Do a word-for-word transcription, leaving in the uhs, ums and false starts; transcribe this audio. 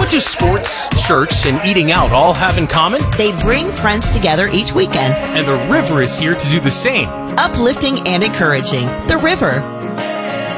What do sports, church, and eating out all have in common? They bring friends together each weekend. And the river is here to do the same. Uplifting and encouraging. The River.